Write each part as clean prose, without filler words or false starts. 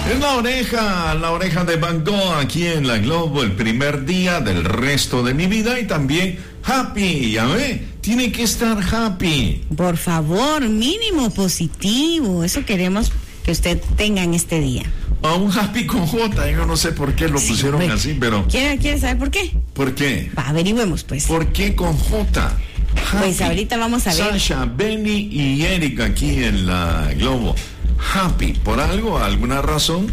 Es la oreja de Van Gogh aquí en la Globo, el primer día del resto de mi vida y también happy, ya ve, tiene que estar happy. Por favor, mínimo positivo, eso queremos que usted tenga en este día. A un happy con J, yo no sé por qué lo pusieron así, pero... ¿Quiere saber por qué? ¿Por qué? Averigüemos, pues. ¿Por qué con J? Happy. Pues ahorita vamos a ver. Sasha, Benny y Eric aquí en la Globo. Happy, por algo, alguna razón.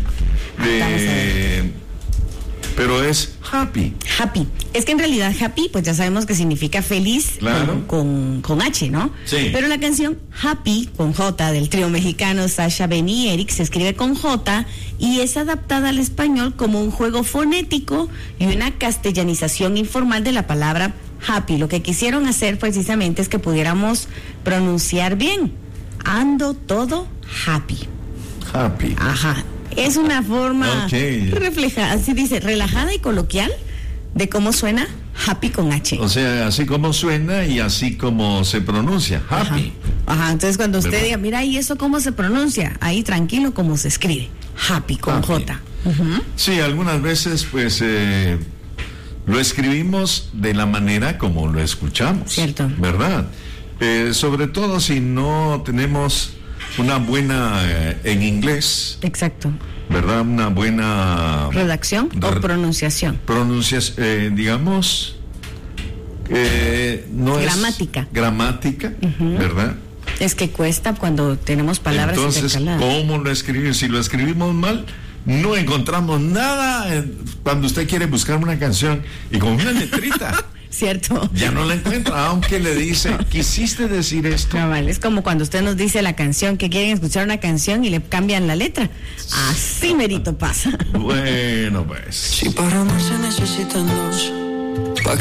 Pero es happy. Happy. Es que en realidad happy, pues ya sabemos que significa feliz, claro, con H, ¿no? Sí. Pero la canción Happy, con J, del trío mexicano Sasha, Benny y Eric, se escribe con J y es adaptada al español como un juego fonético y una castellanización informal de la palabra happy. Lo que quisieron hacer precisamente es que pudiéramos pronunciar bien. Ando todo happy. Happy. Ajá. Es una forma reflejada, así dice, relajada y coloquial de cómo suena happy con H. O sea, así como suena y así como se pronuncia, happy. Ajá, entonces cuando usted diga, mira, ¿y eso cómo se pronuncia? Ahí tranquilo como se escribe, happy con happy. J. Uh-huh. Sí, algunas veces pues lo escribimos de la manera como lo escuchamos. Cierto. ¿Verdad? Sobre todo si no tenemos una buena en inglés. Exacto. ¿Verdad? Una buena redacción o pronunciación. Digamos, no gramática. Es gramática, uh-huh, ¿verdad? Es que cuesta cuando tenemos palabras intercaladas. Entonces, ¿cómo lo escribimos? Si lo escribimos mal, no encontramos nada cuando usted quiere buscar una canción y con una letrita. Cierto. Ya no la encuentra, aunque le dice, ¿quisiste decir esto? No, vale, es como cuando usted nos dice la canción, que quieren escuchar una canción y le cambian la letra. Así merito pasa. Bueno, pues. Si para amar se necesitan dos.